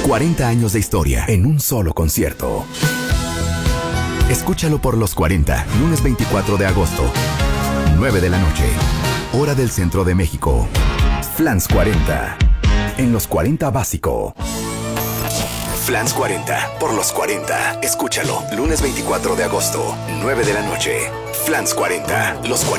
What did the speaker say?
40 años de historia en un solo concierto. Escúchalo por Los 40, lunes 24 de agosto, 9 de la noche, hora del centro de México. Flans 40, en Los 40 Básico. Flans 40, por Los 40. Escúchalo, lunes 24 de agosto, 9 de la noche. Flans 40, Los 40.